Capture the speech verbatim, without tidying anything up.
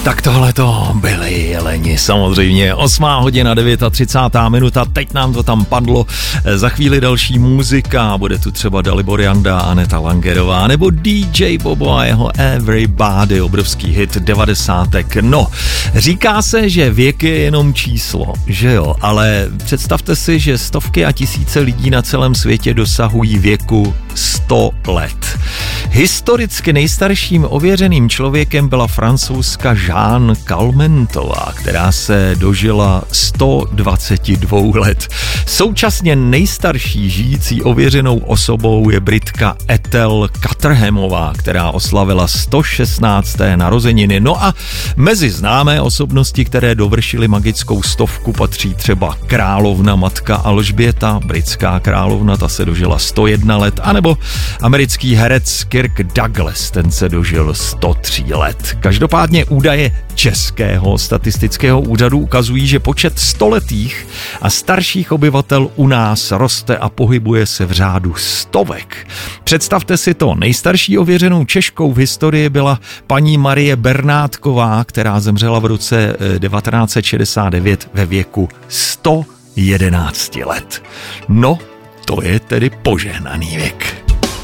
Tak tohle to byli jeleni, samozřejmě. Osmá hodina, třicátá devátá minuta, teď nám to tam padlo. Za chvíli další muzika, bude tu třeba Dalibor Janda, Aneta Langerová, nebo D J Bobo a jeho Everybody, obrovský hit devadesátek. No, říká se, že věk je jenom číslo, že jo, ale představte si, že stovky a tisíce lidí na celém světě dosahují věku sto let. Historicky nejstarším ověřeným člověkem byla francouzska Jeanne Calmentová, která se dožila sto dvacet dva let. Současně nejstarší žijící ověřenou osobou je Britka Ethel Caterhamová, která oslavila sto šestnácté narozeniny. No a mezi známé osobnosti, které dovršily magickou stovku, patří třeba královna matka Alžběta, britská královna, ta se dožila sto jedna let, anebo americký herec Kirk Douglas, ten se dožil sto tři let. Každopádně údaje Českého statistického úřadu ukazují, že počet stoletých a starších obyvatel u nás roste a pohybuje se v řádu stovek. Představte si to, nejstarší ověřenou Češkou v historii byla paní Marie Bernátková, která zemřela v roce devatenáct set šedesát devět ve věku sto jedenáct let. No, to je tedy požehnaný věk.